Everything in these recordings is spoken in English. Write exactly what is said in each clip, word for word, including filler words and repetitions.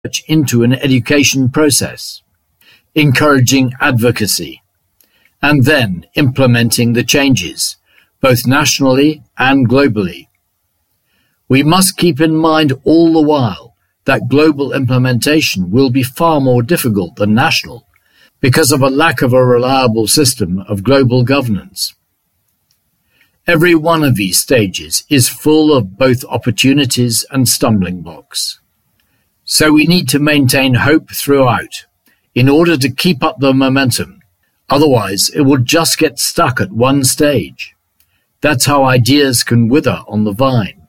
into an education process, encouraging advocacy, and then implementing the changes, both nationally and globally. We must keep in mind all the while that global implementation will be far more difficult than national because of a lack of a reliable system of global governance. Every one of these stages is full of both opportunities and stumbling blocks. So we need to maintain hope throughout in order to keep up the momentum. Otherwise, it will just get stuck at one stage. That's how ideas can wither on the vine.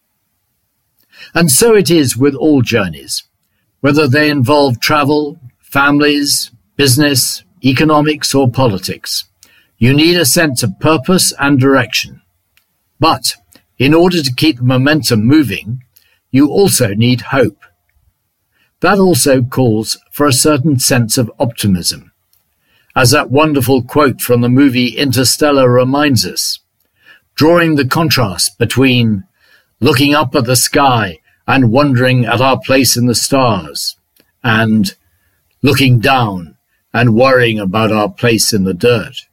And so it is with all journeys, whether they involve travel, families, business, economics, or politics. You need a sense of purpose and direction. But in order to keep the momentum moving, you also need hope. That also calls for a certain sense of optimism. As that wonderful quote from the movie Interstellar reminds us, drawing the contrast between looking up at the sky and wondering at our place in the stars, and looking down and worrying about our place in the dirt.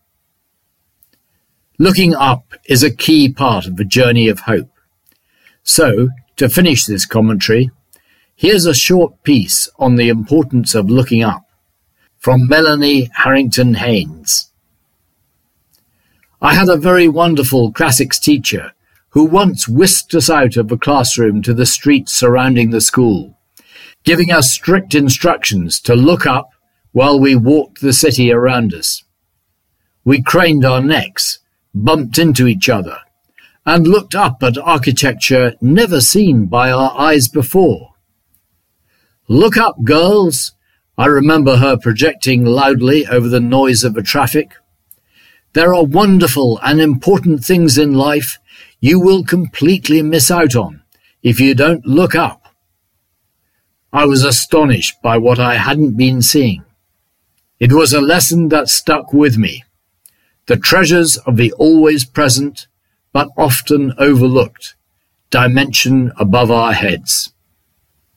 Looking up is a key part of the journey of hope. So, to finish this commentary, here's a short piece on the importance of looking up from Melanie Harrington Haynes. I had a very wonderful classics teacher who once whisked us out of the classroom to the streets surrounding the school, giving us strict instructions to look up while we walked the city around us. We craned our necks, bumped into each other, and looked up at architecture never seen by our eyes before. "Look up, girls," I remember her projecting loudly over the noise of the traffic. "There are wonderful and important things in life you will completely miss out on if you don't look up." I was astonished by what I hadn't been seeing. It was a lesson that stuck with me. The treasures of the always present, but often overlooked, dimension above our heads.